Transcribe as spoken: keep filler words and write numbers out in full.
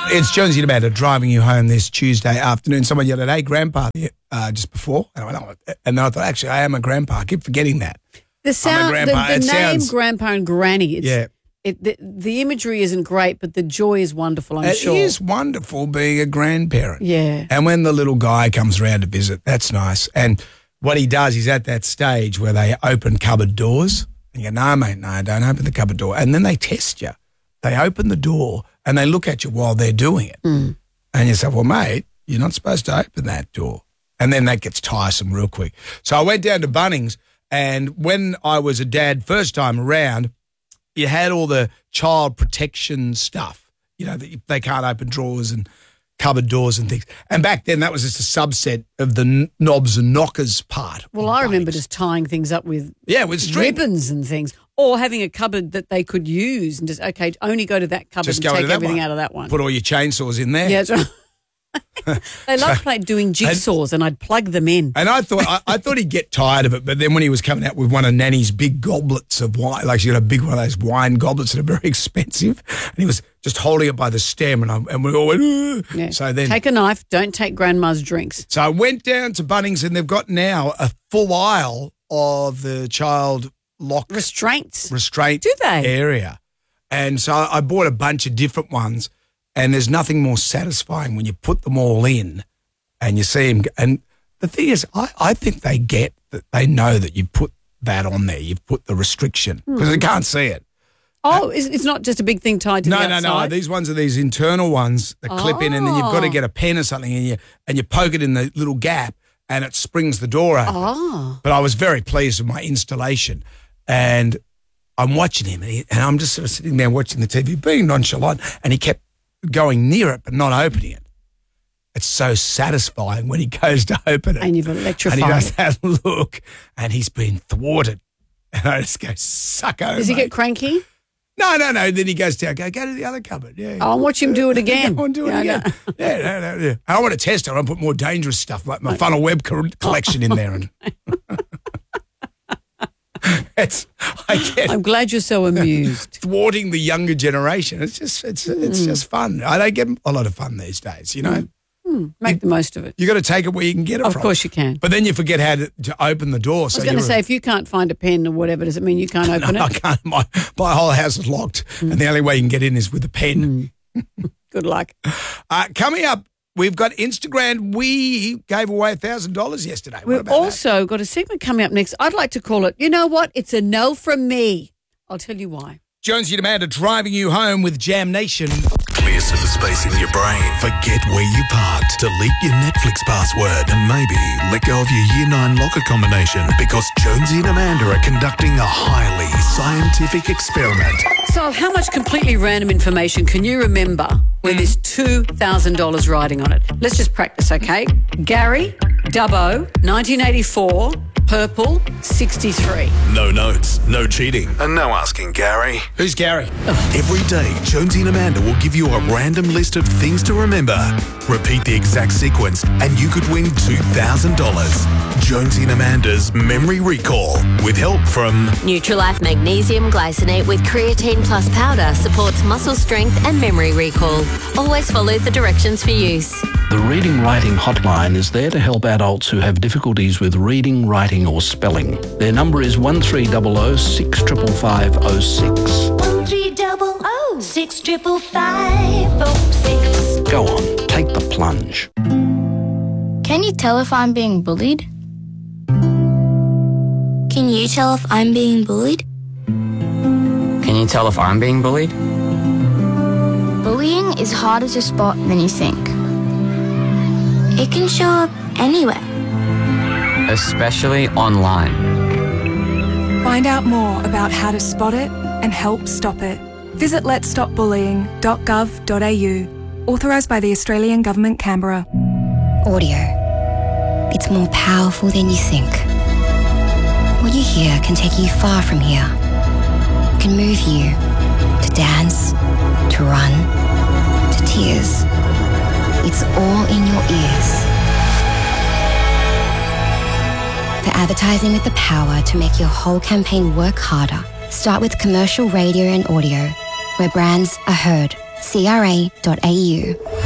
It's Jonesy and Amanda driving you home this Tuesday afternoon. Someone yelled at, hey, Grandpa, uh, just before. And, I went, oh. and then I thought, actually, I am a grandpa. I keep forgetting that. The sound, the, the name sounds, Grandpa and Granny, it's, yeah. it, the, the imagery isn't great, but the joy is wonderful, I'm it sure. It is wonderful being a grandparent. Yeah. And when the little guy comes around to visit, that's nice. And what he does, he's at that stage where they open cupboard doors. And you go, no, mate, no, don't open the cupboard door. And then they test you. They open the door and they look at you while they're doing it. Mm. And you say, well, mate, you're not supposed to open that door. And then that gets tiresome real quick. So I went down to Bunnings, and when I was a dad first time around, you had all the child protection stuff, you know, that they can't open drawers and cupboard doors and things. And back then that was just a subset of the n- knobs and knockers part. Well, I remember just tying things up with, yeah, with string. ribbons and things, or having a cupboard that they could use and just, okay, only go to that cupboard just and take everything one. out of that one. Put all your chainsaws in there. Yeah, that's right. They loved so, doing jigsaws, and, and I'd plug them in. And I thought I, I thought he'd get tired of it, but then when he was coming out with one of Nanny's big goblets of wine, like she got a big one of those wine goblets that are very expensive, and he was just holding it by the stem, and I, and we all went, yeah. So then take a knife, don't take Grandma's drinks. So I went down to Bunnings, and they've got now a full aisle of the child lock restraints restraint Do they? area, and so I bought a bunch of different ones. And there's nothing more satisfying when you put them all in and you see them. And the thing is, I, I think they get that they know that you put that on there. You've put the restriction because mm. they can't see it. Oh, uh, it's not just a big thing tied to no, the outside? No, no, no. These ones are these internal ones that oh. clip in, and then you've got to get a pen or something and you, and you poke it in the little gap and it springs the door open. Oh. But I was very pleased with my installation. And I'm watching him and, he, and I'm just sort of sitting there watching the T V, being nonchalant, and he kept going near it but not opening it. It's so satisfying when he goes to open it. And you've electrified. And he does that look and he's been thwarted. And I just go, suck over. Does he mate. get cranky? No, no, no. Then he goes down, go, go to the other cupboard. Yeah. I'll watch him do it again. Go on, do it yeah, again. No. Yeah, no, no, yeah. I want to test it. I want to put more dangerous stuff like my funnel web co- collection in there. And It's, I get I'm glad you're so amused. Thwarting the younger generation. It's just it's it's mm. just fun. I don't get a lot of fun these days, you know. Mm. Make you, the most of it. You got to take it where you can get it of from. Of course you can. But then you forget how to, to open the door. I was so going to say, if you can't find a pen or whatever, does it mean you can't open no, it? I can't. My, my whole house is locked, mm. and the only way you can get in is with a pen. Mm. Good luck. Uh, coming up, we've got Instagram. We gave away one thousand dollars yesterday. We've also that? got a segment coming up next. I'd like to call it, you know what? It's a no from me. I'll tell you why. Jonesy and Amanda driving you home with Jam Nation. Clear some space in your brain. Forget where you parked. Delete your Netflix password and maybe let go of your Year nine locker combination because Jonesy and Amanda are conducting a highly scientific experiment. So how much completely random information can you remember when there's two thousand dollars riding on it? Let's just practice, okay? Gary, Dubbo, nineteen eighty-four, purple, sixty-three. No notes, no cheating, and no asking Gary. Who's Gary? Every day, Jonesy and Amanda will give you a random list of things to remember. Repeat the exact sequence, and you could win two thousand dollars. Jonesy and Amanda's Memory Recall, with help from Nutrilife Magnesium Glycinate with Creatine Plus Powder supports muscle strength and memory recall. Always follow the directions for use. The Reading Writing Hotline is there to help adults who have difficulties with reading, writing or spelling. Their number is one three zero zero six five five zero oh six. one three zero zero six five five five oh six. Go on, take the plunge. Can you tell if I'm being bullied? Can you tell if I'm being bullied? Can you tell if I'm being bullied? Bullying is harder to spot than you think. It can show up anywhere. Especially online. Find out more about how to spot it and help stop it. Visit lets stop bullying dot gov dot a u. Authorised by the Australian Government, Canberra. Audio. It's more powerful than you think. What you hear can take you far from here. It can move you to dance, to run, to tears. It's all in your ears. For advertising with the power to make your whole campaign work harder, start with commercial radio and audio, where brands are heard. c r a dot a u.